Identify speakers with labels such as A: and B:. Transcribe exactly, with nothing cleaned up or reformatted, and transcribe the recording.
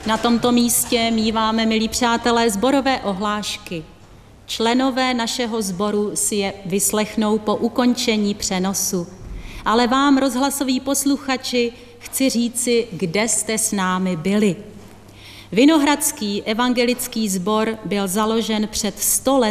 A: Na tomto místě míváme, milí přátelé, sborové ohlášky. Členové našeho sboru si je vyslechnou po ukončení přenosu. Ale vám, rozhlasoví posluchači, chci říci, kde jste s námi byli. Vinohradský evangelický sbor byl založen před sto lety